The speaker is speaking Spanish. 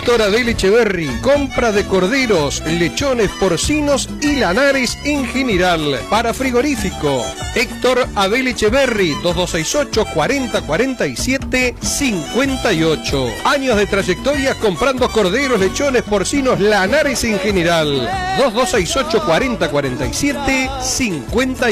Héctor Abel Echeverry, compra de corderos, lechones, porcinos y lanares en general. Para frigorífico, Héctor Abel Echeverry, 2268 40 47 58. Años de trayectoria comprando corderos, lechones, porcinos, lanares en general. 2268 40 47 58.